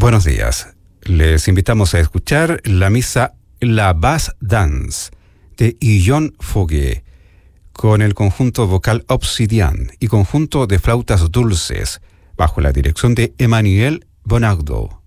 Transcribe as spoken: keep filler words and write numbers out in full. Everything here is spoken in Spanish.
Buenos días. Les invitamos a escuchar la misa La Bass Dance de Ion Foguet con el conjunto vocal Obsidian y conjunto de flautas dulces bajo la dirección de Emmanuel Bonardo.